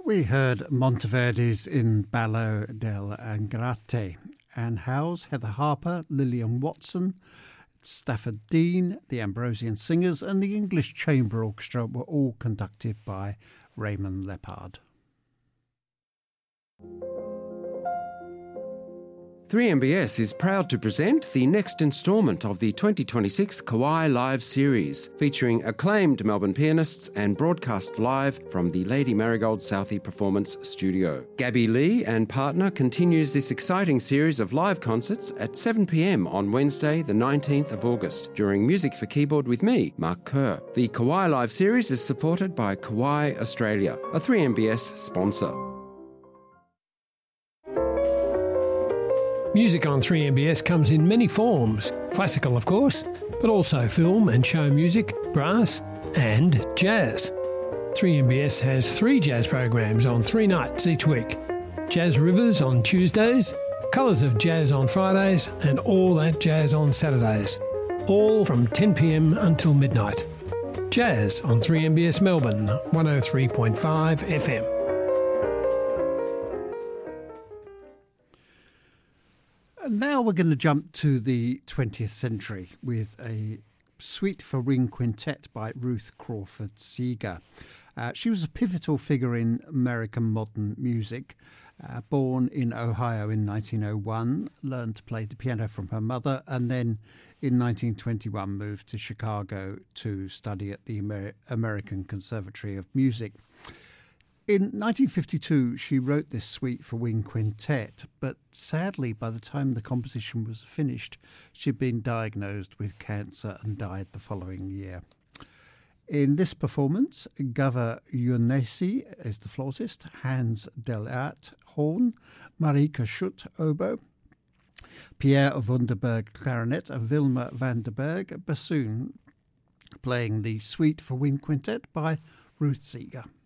We heard Monteverdi's In Ballo del Ingrate, Anne Howes, Heather Harper, Lillian Watson, Stafford Dean, the Ambrosian Singers and the English Chamber Orchestra were all conducted by Raymond Lepard. 3MBS is proud to present the next instalment of the 2026 Kauai Live series, featuring acclaimed Melbourne pianists and broadcast live from the Lady Marigold Southey Performance Studio. Gabby Lee and partner continues this exciting series of live concerts at 7 p.m. on Wednesday, the 19th of August, during Music for Keyboard with me, Mark Kerr. The Kauai Live series is supported by Kauai Australia, a 3MBS sponsor. Music on 3MBS comes in many forms. Classical, of course, but also film and show music, brass and jazz. 3MBS has 3 jazz programs on 3 nights each week. Jazz Rivers on Tuesdays, Colours of Jazz on Fridays and All That Jazz on Saturdays. All from 10 p.m. until midnight. Jazz on 3MBS Melbourne, 103.5 FM. Now we're going to jump to the 20th century with a suite for wind quintet by Ruth Crawford Seeger. She was a pivotal figure in American modern music. Born in Ohio in 1901, learned to play the piano from her mother, and then in 1921 moved to Chicago to study at the American Conservatory of Music. In 1952, she wrote this suite for wind quintet, but sadly, by the time the composition was finished, she'd been diagnosed with cancer and died the following year. In this performance, Gava Ionesi is the flautist, Hans Delart horn, Marika Schutt oboe, Pierre Wunderberg clarinet and Wilma van der Berg bassoon, playing the suite for wind quintet by Ruth Seeger.